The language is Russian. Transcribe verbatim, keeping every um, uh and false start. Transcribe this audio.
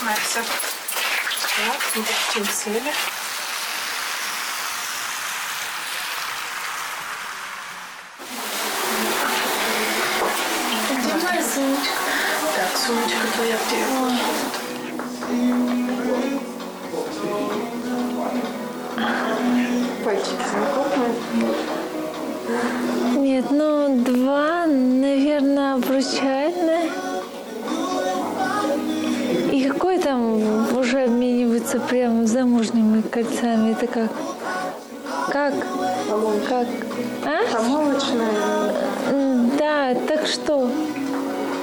поднимаемся. Так, мы сели. Где моя сумочка? Так, сумочка твоя где? Пальчики знакомые? Нет, ну два, наверное, обручальные. И какой там уже обмениваются прям замужними кольцами? Это как? Как? Как? А? Помолочная. Да, так что?